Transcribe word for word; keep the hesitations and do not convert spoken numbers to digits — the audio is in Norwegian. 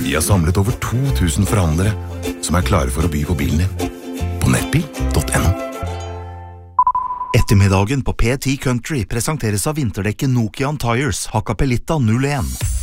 Vi har samlet over to tusen forhandlere som er klare for å by på bilen din. På nettbil punktum no. Ettermiddagen på P ti Country presenteres av vinterdekket Nokian Tires Hakkapeliitta null en.